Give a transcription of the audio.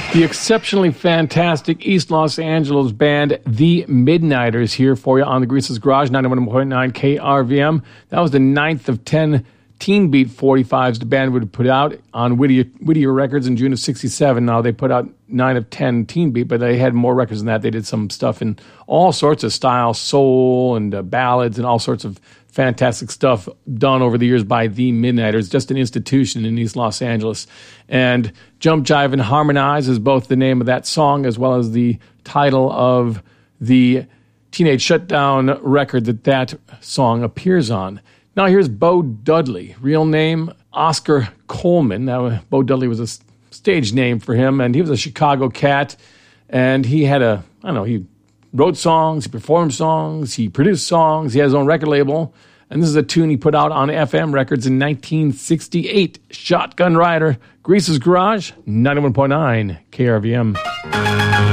The exceptionally fantastic East Los Angeles band, The Midnighters, here for you on the Grease's Garage, 91.9 KRVM. That was the 9th of 10 Teen Beat 45s the band would put out on Whittier Records in June of 67. Now, they put out 9 of 10 Teen Beat, but they had more records than that. They did some stuff in all sorts of styles, soul and ballads and all sorts of fantastic stuff done over the years by The Midnighters, just an institution in East Los Angeles. And Jump, Jive, and Harmonize is both the name of that song as well as the title of the Teenage Shutdown record that song appears on. Now here's Bo Dudley, real name Oscar Coleman. Now, Bo Dudley was a stage name for him, and he was a Chicago cat, and he had he wrote songs, he performed songs, he produced songs, he had his own record label, and this is a tune he put out on FM Records in 1968. Shotgun Rider, Grease's Garage, 91.9 KRVM.